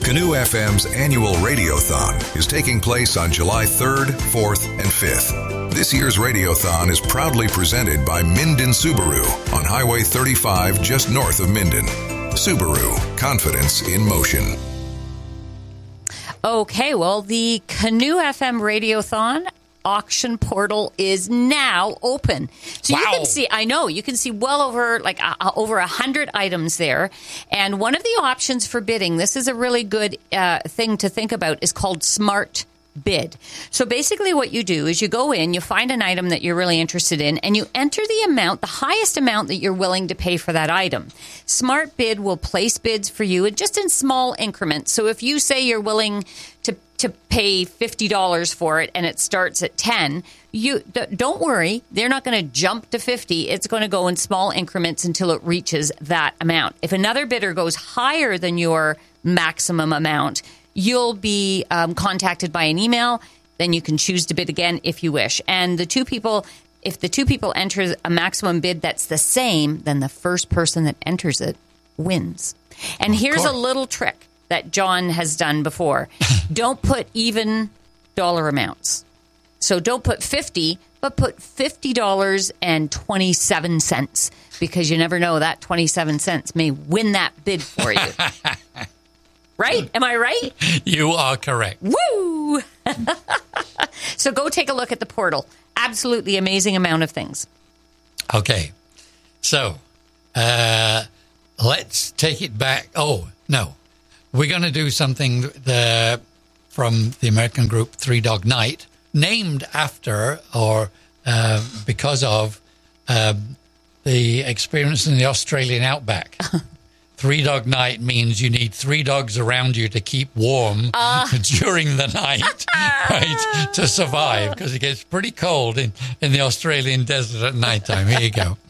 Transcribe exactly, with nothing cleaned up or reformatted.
Canoe F M's annual Radiothon is taking place on July third, fourth, and fifth. This year's Radiothon is proudly presented by Minden Subaru on Highway thirty-five just north of Minden. Subaru, confidence in motion. Okay, well, the Canoe F M Radiothon auction portal is now open. So wow. You can see, I know, you can see well over like uh, over a hundred items there. And one of the options for bidding, this is a really good uh, thing to think about, is called Smart Bid. So basically what you do is you go in, you find an item that you're really interested in, and you enter the amount, the highest amount that you're willing to pay for that item. Smart Bid will place bids for you just in small increments. So if you say you're willing to to pay fifty dollars for it and it starts at ten, you don't worry, they're not going to jump to fifty. It's going to go in small increments until it reaches that amount. If another bidder goes higher than your maximum amount, you'll be um, contacted by an email. Then you can choose to bid again if you wish. And the two people, if the two people enter a maximum bid that's the same, then the first person that enters it wins. And of here's course. a little trick that John has done before. Don't put even dollar amounts. So don't put fifty, but put fifty dollars and twenty-seven cents, because you never know, that twenty-seven cents may win that bid for you. Right? Am I right? You are correct. Woo! So go take a look at the portal. Absolutely amazing amount of things. Okay. So uh, let's take it back. Oh, no. We're going to do something the, from the American group Three Dog Night, named after or uh, because of um, the experience in the Australian outback. Three Dog Night means you need three dogs around you to keep warm uh. during the night, right, to survive, because it gets pretty cold in, in the Australian desert at nighttime. Here you go.